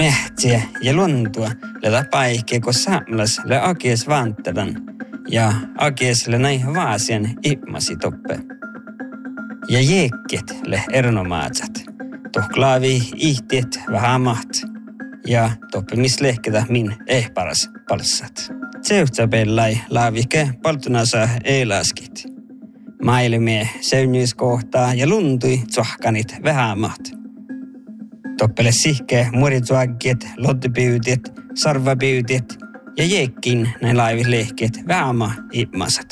Mehtiä ja luntua leda paikkeä, kun samlas le akies vantadan ja akies le näihin vaasien ipmasi toppe. Ja jeekket le ernomaatsat. Tohklaavi ihtiet vähän maht ja toppimislehketä min paras palsat. Seuhtsapellai laavike paltunasa eilaskit. Mailimie seunyiskohtaa ja luntui tsohkanit vähän maht. Toppele sihke muritsuagget, lottipyytet, sarvapyytet ja jeekkin näin laivislehket vähän maht ipmasat.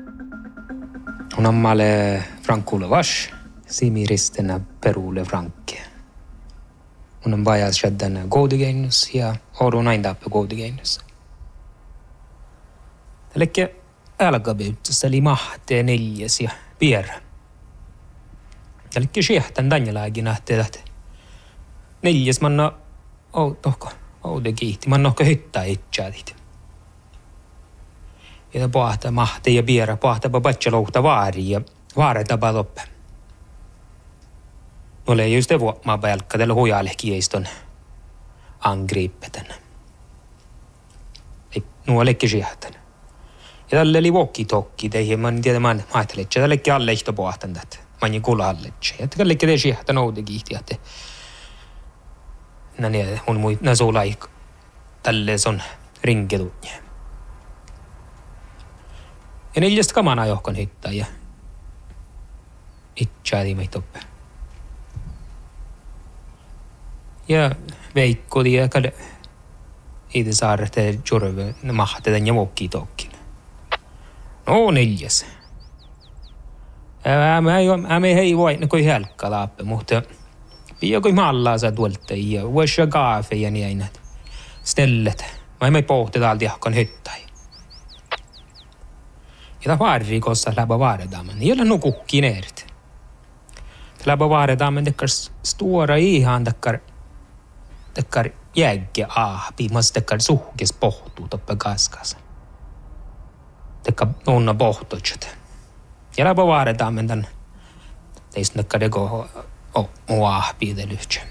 Unammalle Frankulle vas, Simiristena Perulle Frankke. Unam vajas shaddan godigeinus ja oru naindappe godigeinus. Tällekkä älkäpyyttössä oli mahte neljäs ja pierä. Tällekkä siehtan tänjälääkin nähtee, että neljäs manna oude kiihti, manna hyttää itseätit. Ja pahta mahte ja pierä, pahta patsa louhta vaari ja vaareta paloppe. Ole just vuokmaa pelkkä tällä hujalehkieston angriippeten. Nuo lekki siehtan. Ja tälle oli walkie-talkie teihin, mä en tiedä, mä ajattelin, että tällekin alle ihto pohtan tätä. Mä en kuulla alle. Ja tällekin teihin siehtan oude kiihti, että mun muita suulai tälle on rinketunnia. Ja neljästä kamana johkan hittaa ja itseäti meitä oppe. Ja Veikko ja kalle itse saarrete jurve mahte ja walkie-talkie. No neljäs. Mä ei voi kuin helkka laappe, mutta joku mallaa saa tuolta ja voisi kaafe ja niin stellet. Mä emme pohti täältä johkan hyttää. Ja tämä vaarikossa läpä vaaredamen. Ei ole no kukki neerit. Läpä vaaredamen tekkar stora ihan tekkar jägge ahpi. Mas tekkar suhkes pohtuu toppe kaskas. Tekkar onna pohtoitset. Ja läpä vaaredamen tän teistä tekkar deko muu ahpi lyhtsä.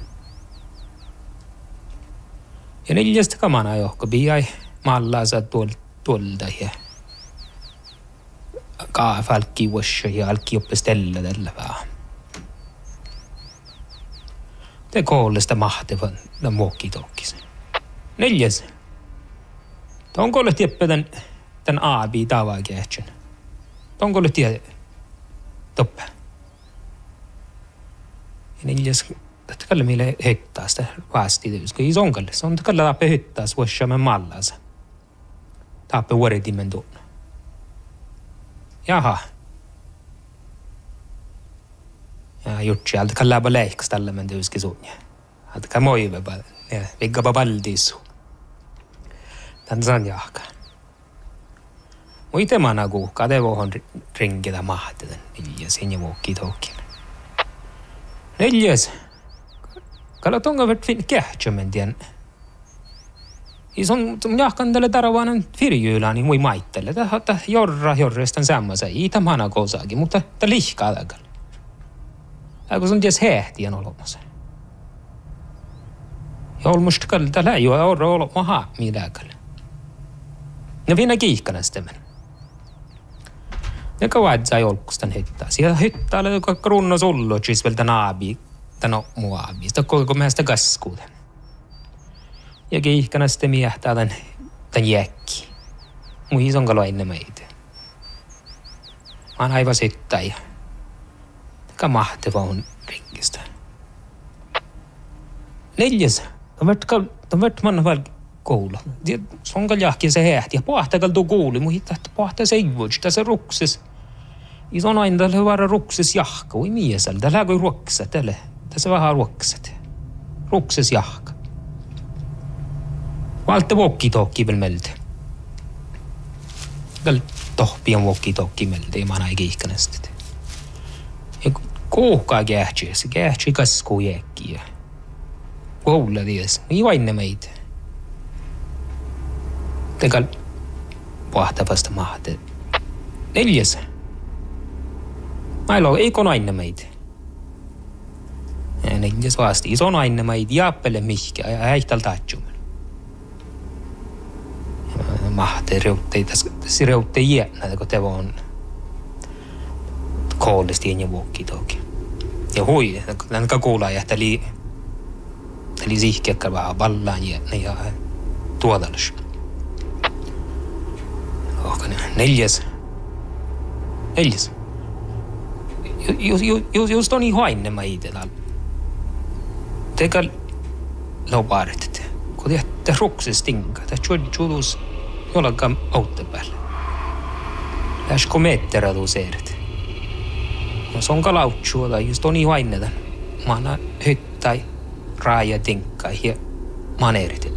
Ja neljästä kamana johko biai mallaa saa tuolta ja falkki vuosia ja alki oppistella tällä vähän. Te koolesta mahtavan tämän walkie-talkisen. Neljäs. Onko ollut tiedä tämän aabi tavaa kehtsän? Onko ollut tiedä toppe? Ja neljäs. Tätä kalle meille hyttää sitä vastityys. Kun ison kalle. Se on kalle taappe hyttää vuosia me mallansa. Taappe vuoritimen tuunna. Jaha. Ja jutsi, alta kallaba leikas tällä men tyyski suunnia. Alta ka moive pa, viggapa paldisu. Tän san jahka. Muite mana kuuhka, te vohon ringitä mahteten. Neljäs, ja walkie-talkien. Neljäs. Kalla tonga vart fin kähtsömen tien. Ison jahkan tälle taravaanan firjyylääni mui maittele. Tätä jorrestan samassa. Itä mana kosaakin, mutta tämä lihkaa täkällä. Kun se on ties hehtien olemassa. Ja olmusta kalle tällä ei ole olema haamia täkällä. Ja vielä kiihkana sitten. Ja kauan sai olkustan hyttää. Siellä hyttää oli joka krunno sullo, siis vielä tämän aabi. Tän muu aabi. Sitä koko meistä kaskuuden. Ja kiihkana sitten miehtää tän jäkki. Mun ison kalo ennen meitä. Mä oon aivan syttää ja taka mahtava on ringistä. Neljäs. Tämä vart manna väl koula. Se on kal jahki se hehti ja pahtakal tuu kuuli. Mun hittaa, että pahtaa se ei voi. Tässä rukses. Ison aina tällä vara rukses jahka. Oi miesel. Tällä kui ruokset. Tässä vähän ruokset. Rukses jahka. Valta walkie-talkie veel melde. Kal tohpi on walkie-talkie melde. Ja mä näin kiihkanasti. Ja kuuhkaa kähtsi. Se kähtsi kaskuu jäkkiä. Koula ties. Ei vainne meitä. Tekal vahtavasta mahte. Neljäs. Mailo ei kon aina meitä. Neljäs vasti. Ison aina mä ei diappele mihkä ja häihtäl taatsumen. Mahte reutte jäänä, kun te on koolesti ja vuokki toki. Ja hui, tämän kuulaa ja tali sihkeäkkä vähän vallaan ja tuodallis. Neljäs. Just on ihan ennen mä itse täällä. Teka laupaaritet. Kun te ruksis tinka, te juodus jollakaan autte päälle. Läskö mettera tuuseerit. No se on kalautsuoda, just on ihan ennen täällä. Mana hyttäi, raaja tinkkai ja maneerit.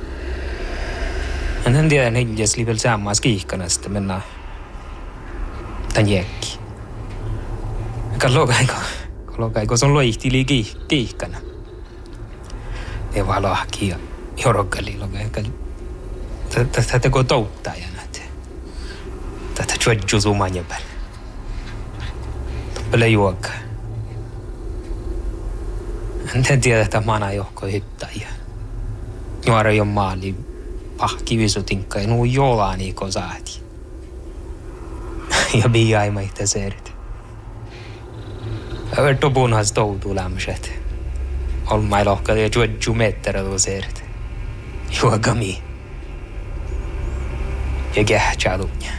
En tiedä neljäs livel sammas kiihkana sitten mennään tän jäkki. Kallokaiko se on loihtili kiihkana. Ne vaan lahki ja jorokali lokaiko. Tätä kun touttajana. Tätä juodju sumanja päälle. Toppele juokaa. En tiedä, että mana johko hyttäjä. Nuora jo maali. Pahki visutinka ja nuu joolaani ko saati. Ja biaima ihtä seerit. Verto punhas toutuu lämmöset. Olmai lohka ja juodju mettera tuu seerit. Juokami. Ja kähtsää lunja.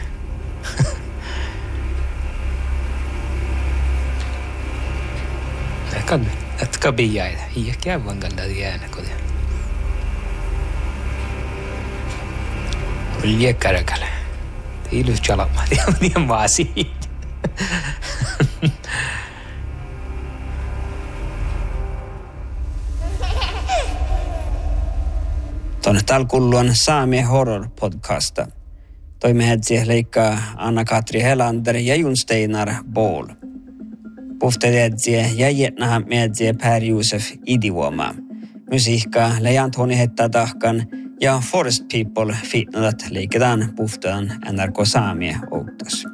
Etka biaida. Iä kävän kalda jääna kodia. Liekkäräkällä. Ilus chalama. Tien vaan siitä. Tuonne talkulluan Saami Horror podcasta. Toimme hetsi leikkaa Anna-Katri Helander ja Jon Steinar Bål. Puhte hetsi ja jätnähän mietsi Per Josef Idivuoma. Musiikkaa Leijant Honi hettaa tahkan ja Forest People fitnadat leiketään puhtaan NRK Saamie outas.